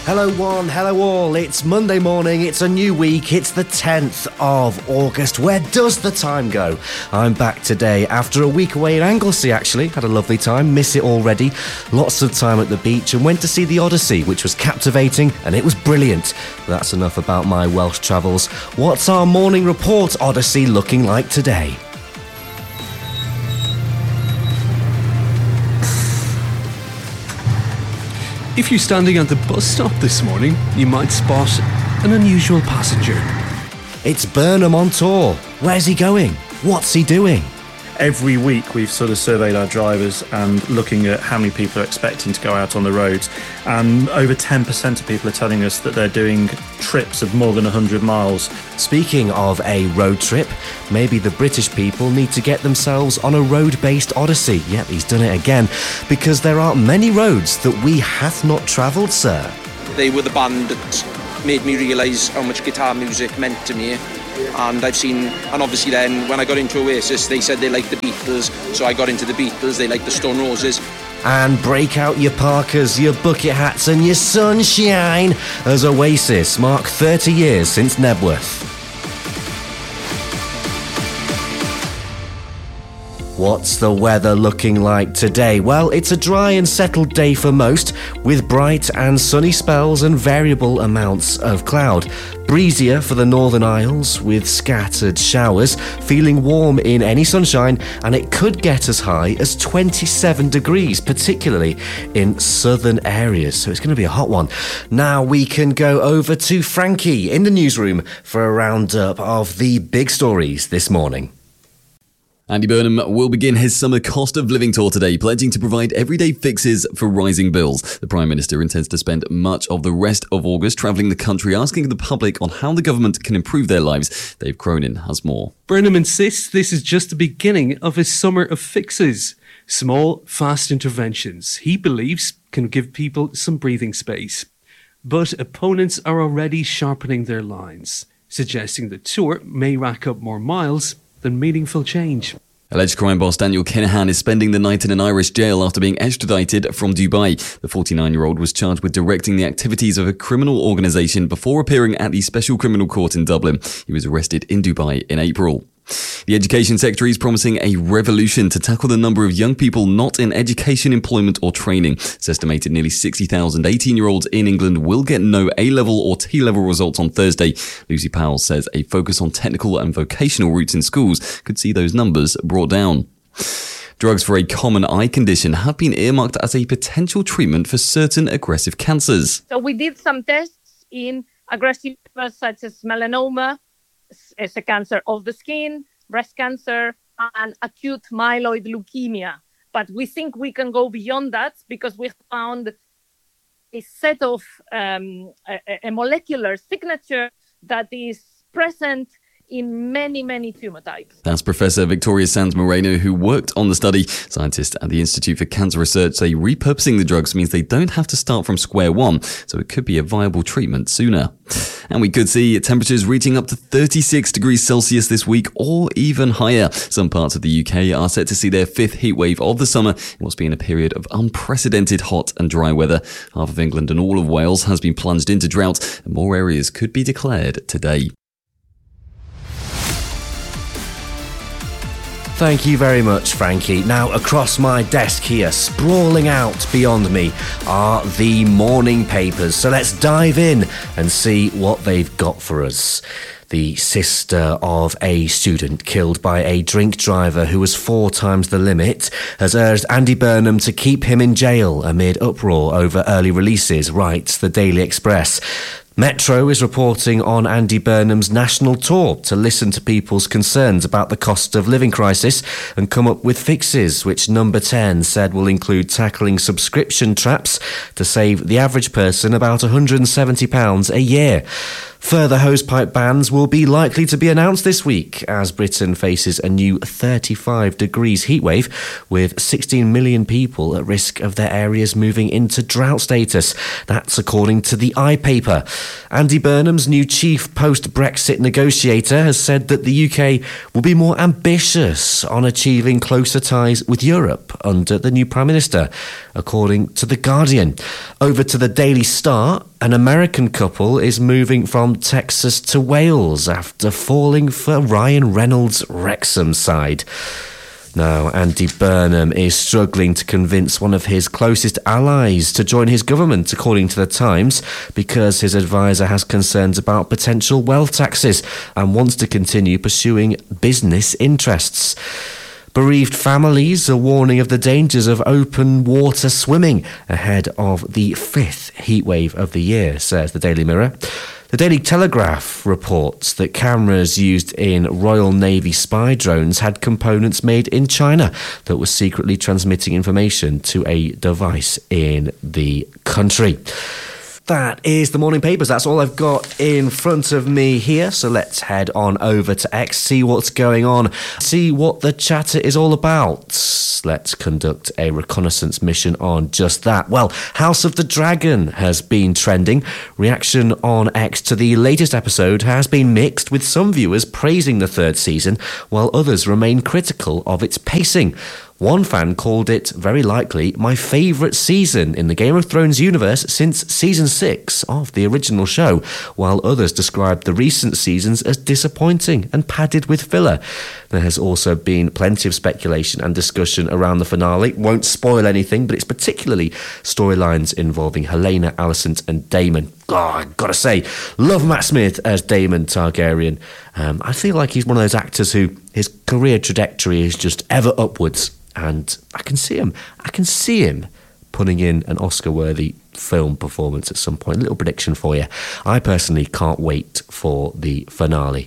Hello one, hello all, it's Monday morning, it's a new week, it's the 10th of August. Where does the time go? I'm back today after a week away in Anglesey actually, had a lovely time, miss it already. Lots of time at the beach and went to see the Odyssey, which was captivating and it was brilliant. That's enough about my Welsh travels. What's our morning report Odyssey looking like today? If you're standing at the bus stop this morning, you might spot an unusual passenger. It's Burnham on tour. Where's he going? What's he doing? Every week we've sort of surveyed our drivers and looking at how many people are expecting to go out on the roads, and over 10% of people are telling us that they're doing trips of more than 100 miles. Speaking of a road trip, maybe the British people need to get themselves on a road-based Odyssey. Yep, he's done it again, because there are many roads that we have not travelled, sir. They were the band that made me realise how much guitar music meant to me. And obviously then when I got into Oasis, they said they liked the Beatles, so I got into the Beatles, they liked the Stone Roses. And break out your parkas, your bucket hats and your sunshine as Oasis mark 30 years since Nebworth. What's the weather looking like today? Well, it's a dry and settled day for most, with bright and sunny spells and variable amounts of cloud. Breezier for the Northern Isles, with scattered showers, feeling warm in any sunshine, and it could get as high as 27 degrees, particularly in southern areas, so it's going to be a hot one. Now we can go over to Frankie in the newsroom for a roundup of the big stories this morning. Andy Burnham will begin his summer cost of living tour today, pledging to provide everyday fixes for rising bills. The Prime Minister intends to spend much of the rest of August travelling the country, asking the public on how the government can improve their lives. Dave Cronin has more. Burnham insists this is just the beginning of his summer of fixes. Small, fast interventions he believes can give people some breathing space. But opponents are already sharpening their lines, suggesting the tour may rack up more miles than meaningful change. Alleged crime boss Daniel Kinahan is spending the night in an Irish jail after being extradited from Dubai. The 49-year-old was charged with directing the activities of a criminal organisation before appearing at the Special Criminal Court in Dublin. He was arrested in Dubai in April. The Education Secretary is promising a revolution to tackle the number of young people not in education, employment or training. It's estimated nearly 60,000 18-year-olds in England will get no A-level or T-level results on Thursday. Lucy Powell says a focus on technical and vocational routes in schools could see those numbers brought down. Drugs for a common eye condition have been earmarked as a potential treatment for certain aggressive cancers. So we did some tests in aggressive such as melanoma, as a cancer of the skin, breast cancer, and acute myeloid leukemia. But we think we can go beyond that because we found a set of a molecular signature that is present in many, many tumor types. That's Professor Victoria Sanz Moreno, who worked on the study. Scientists at the Institute for Cancer Research say repurposing the drugs means they don't have to start from square one, so it could be a viable treatment sooner. And we could see temperatures reaching up to 36 degrees Celsius this week or even higher. Some parts of the UK are set to see their fifth heat wave of the summer in what's been a period of unprecedented hot and dry weather. Half of England and all of Wales has been plunged into drought, and more areas could be declared today. Thank you very much, Frankie. Now, across my desk here, sprawling out beyond me, are the morning papers. So let's dive in and see what they've got for us. The sister of a student killed by a drink driver who was 4 times the limit has urged Andy Burnham to keep him in jail amid uproar over early releases, writes the Daily Express. Metro is reporting on Andy Burnham's national tour to listen to people's concerns about the cost of living crisis and come up with fixes, which Number 10 said will include tackling subscription traps to save the average person about £170 a year. Further hosepipe bans will be likely to be announced this week as Britain faces a new 35 degrees heatwave, with 16 million people at risk of their areas moving into drought status. That's according to the iPaper. Andy Burnham's new chief post-Brexit negotiator has said that the UK will be more ambitious on achieving closer ties with Europe under the new Prime Minister, according to The Guardian. Over to the Daily Star. An American couple is moving from Texas to Wales after falling for Ryan Reynolds' Wrexham side. Now, Andy Burnham is struggling to convince one of his closest allies to join his government, according to The Times, because his advisor has concerns about potential wealth taxes and wants to continue pursuing business interests. Bereaved families are warning of the dangers of open water swimming ahead of the 5th heatwave of the year, says the Daily Mirror. The Daily Telegraph reports that cameras used in Royal Navy spy drones had components made in China that were secretly transmitting information to a device in the country. That is the morning papers. That's all I've got in front of me here. So let's head on over to X, see what's going on, see what the chatter is all about. Let's conduct a reconnaissance mission on just that. Well, House of the Dragon has been trending. Reaction on X to the latest episode has been mixed, with some viewers praising the 3rd season, while others remain critical of its pacing. One fan called it, very likely, my favourite season in the Game of Thrones universe since season 6 of the original show, while others described the recent seasons as disappointing and padded with filler. There has also been plenty of speculation and discussion around the finale. Won't spoil anything, but it's particularly storylines involving Helena, Alicent and Daemon. Oh, I've got to say, love Matt Smith as Daemon Targaryen. I feel like he's one of those actors who his career trajectory is just ever upwards. And I can see him putting in an Oscar-worthy film performance at some point. A little prediction for you. I personally can't wait for the finale.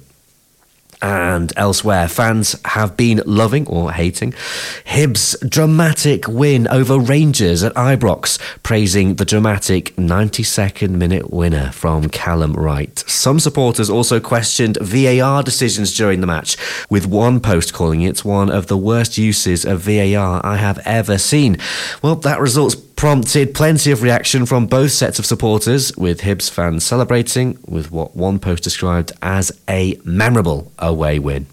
And elsewhere, fans have been loving or hating Hibs' dramatic win over Rangers at Ibrox, praising the dramatic 92nd minute winner from Callum Wright. Some supporters also questioned VAR decisions during the match, with one post calling it one of the worst uses of VAR I have ever seen. Well, that result's prompted plenty of reaction from both sets of supporters, with Hibs fans celebrating with what one post described as a memorable away win.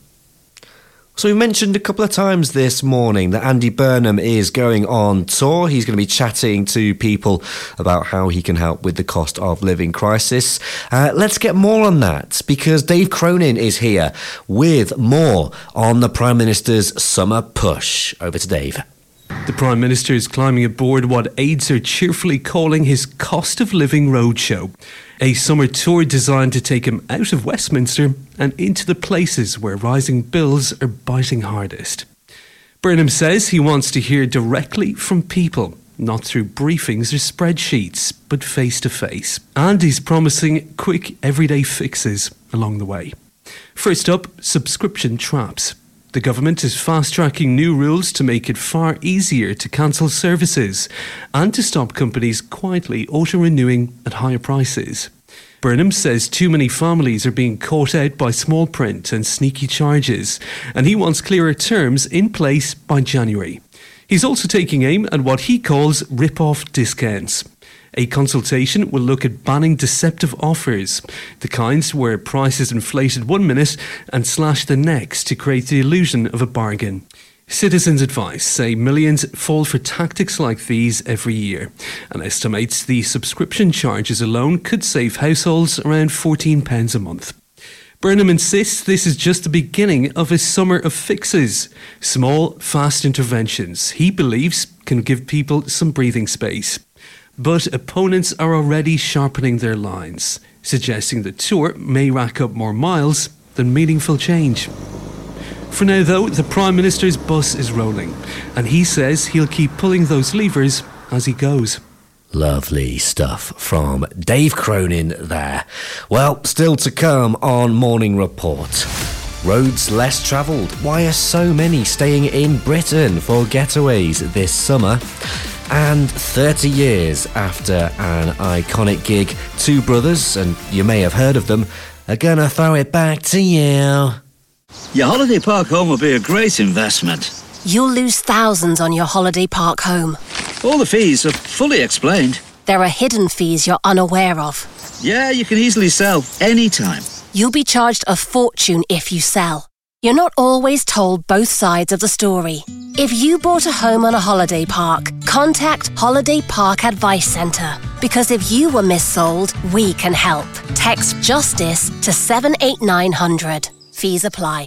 So we mentioned a couple of times this morning that Andy Burnham is going on tour. He's going to be chatting to people about how he can help with the cost of living crisis. Let's get more on that, because Dave Cronin is here with more on the Prime Minister's summer push. Over to Dave. The Prime Minister is climbing aboard what aides are cheerfully calling his cost of living roadshow, a summer tour designed to take him out of Westminster and into the places where rising bills are biting hardest. Burnham says he wants to hear directly from people, not through briefings or spreadsheets, but face to face. And he's promising quick everyday fixes along the way. First up, subscription traps. The government is fast-tracking new rules to make it far easier to cancel services and to stop companies quietly auto-renewing at higher prices. Burnham says too many families are being caught out by small print and sneaky charges, and he wants clearer terms in place by January. He's also taking aim at what he calls rip-off discounts. A consultation will look at banning deceptive offers, the kinds where price is inflated one minute and slashed the next to create the illusion of a bargain. Citizens Advice say millions fall for tactics like these every year, and estimates the subscription charges alone could save households around £14 a month. Burnham insists this is just the beginning of a summer of fixes, small, fast interventions he believes can give people some breathing space. But opponents are already sharpening their lines, suggesting the tour may rack up more miles than meaningful change. For now, though, the Prime Minister's bus is rolling, and he says he'll keep pulling those levers as he goes. Lovely stuff from Dave Cronin there. Well, still to come on Morning Report. Roads less travelled. Why are so many staying in Britain for getaways this summer? And 30 years after an iconic gig, two brothers, and you may have heard of them, are gonna throw it back to you. Your holiday park home will be a great investment. You'll lose thousands on your holiday park home. All the fees are fully explained. There are hidden fees you're unaware of. Yeah, you can easily sell anytime. You'll be charged a fortune if you sell. You're not always told both sides of the story. If you bought a home on a holiday park, contact Holiday Park Advice Centre. Because if you were missold, we can help. Text JUSTICE to 78900. Fees apply.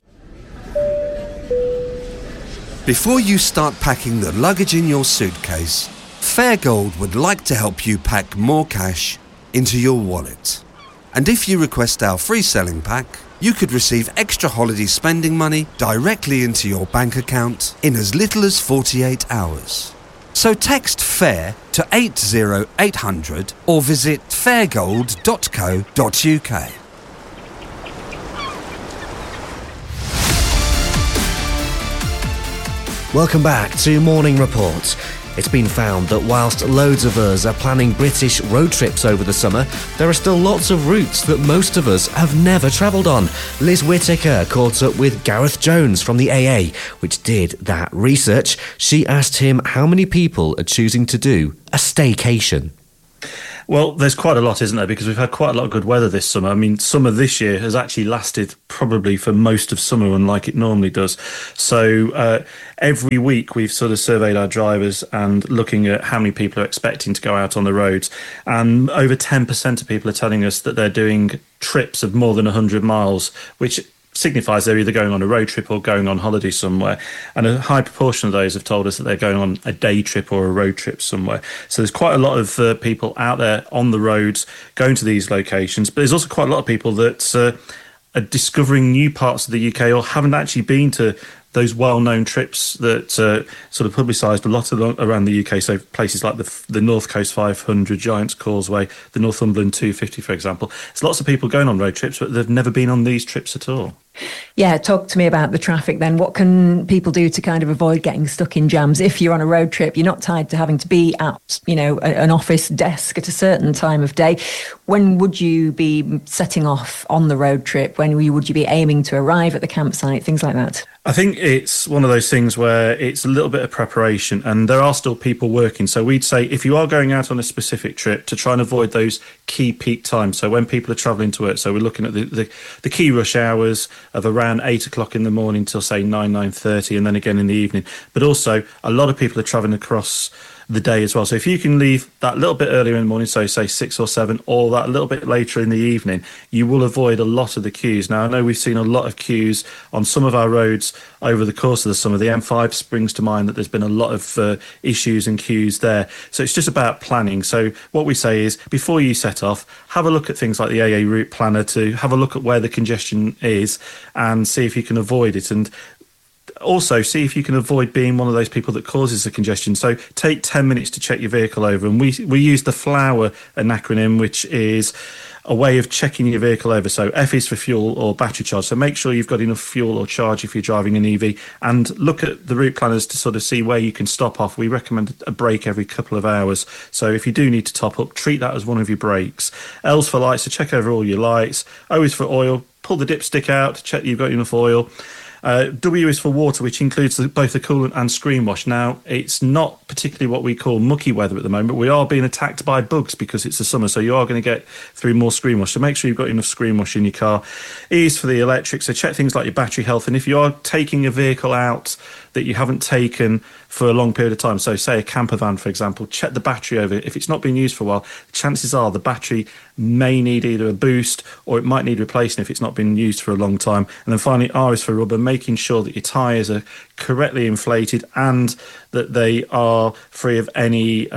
Before you start packing the luggage in your suitcase, Fairgold would like to help you pack more cash into your wallet. And if you request our free selling pack, you could receive extra holiday spending money directly into your bank account in as little as 48 hours. So text FAIR to 80800 or visit fairgold.co.uk. Welcome back to Morning Report. It's been found that whilst loads of us are planning British road trips over the summer, there are still lots of routes that most of us have never travelled on. Liz Whittaker caught up with Gareth Jones from the AA, which did that research. She asked him how many people are choosing to do a staycation. Well, there's quite a lot, isn't there? Because we've had quite a lot of good weather this summer. I mean, summer this year has actually lasted probably for most of summer, unlike it normally does. So every week we've sort of surveyed our drivers and looking at how many people are expecting to go out on the roads. And over 10% of people are telling us that they're doing trips of more than 100 miles, which signifies they're either going on a road trip or going on holiday somewhere. And a high proportion of those have told us that they're going on a day trip or a road trip somewhere. So there's quite a lot of people out there on the roads going to these locations. But there's also quite a lot of people that are discovering new parts of the UK or haven't actually been to those well-known trips that sort of publicised a lot around the UK. So places like the North Coast 500, Giant's Causeway, the Northumberland 250, for example. There's lots of people going on road trips, but they've never been on these trips at all. Yeah, talk to me about the traffic then. What can people do to kind of avoid getting stuck in jams? If you're on a road trip, you're not tied to having to be at, an office desk at a certain time of day. When would you be setting off on the road trip? When would you be aiming to arrive at the campsite? Things like that. I think it's one of those things where it's a little bit of preparation and there are still people working. So we'd say if you are going out on a specific trip, to try and avoid those key peak times. So when people are travelling to work, so we're looking at the key rush hours of around 8 o'clock in the morning till say 9:30 and then again in the evening. But also a lot of people are travelling across the day as well. So if you can leave that little bit earlier in the morning, so say 6 or 7, or that little bit later in the evening, you will avoid a lot of the queues. Now, I know we've seen a lot of queues on some of our roads over the course of the summer. The M5 springs to mind that there's been a lot of issues and queues there. So it's just about planning. So what we say is, before you set off, have a look at things like the AA route planner to have a look at where the congestion is and see if you can avoid it. And also see if you can avoid being one of those people that causes the congestion. So take 10 minutes to check your vehicle over. And we use the FLOWER, an acronym, which is a way of checking your vehicle over. So F is for fuel or battery charge. So make sure you've got enough fuel or charge if you're driving an EV, and look at the route planners to sort of see where you can stop off. We recommend a break every couple of hours. So if you do need to top up, treat that as one of your breaks. L's for lights, so check over all your lights. O is for oil, pull the dipstick out, check you've got enough oil. W is for water, which includes both the coolant and screen wash. Now, it's not particularly what we call mucky weather at the moment. We are being attacked by bugs because it's the summer, so you are going to get through more screen wash. So make sure you've got enough screen wash in your car. E is for the electric, so check things like your battery health. And if you are taking a vehicle out that you haven't taken for a long period of time, so say a camper van, for example, check the battery over. If it's not been used for a while, chances are the battery may need either a boost or it might need replacing if it's not been used for a long time. And then finally, R is for rubber, making sure that your tyres are correctly inflated and that they are free of any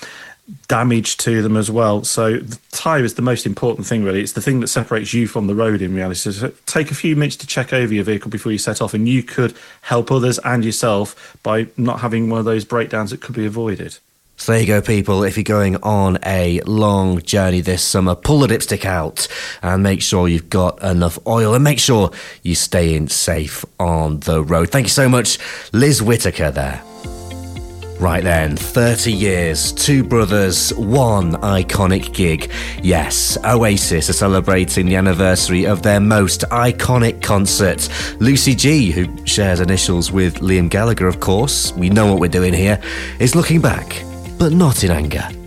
damage to them as well. So the tyre is the most important thing, really. It's the thing that separates you from the road in reality. So take a few minutes to check over your vehicle before you set off, and you could help others and yourself by not having one of those breakdowns that could be avoided. So there you go, people. If you're going on a long journey this summer, pull the dipstick out and make sure you've got enough oil, and make sure you stay in safe on the road. Thank you so much, Liz Whittaker there. Right then, 30 years, two brothers, one iconic gig. Yes, Oasis are celebrating the anniversary of their most iconic concert. Lucy G, who shares initials with Liam Gallagher, of course, we know what we're doing here, is looking back, but not in anger.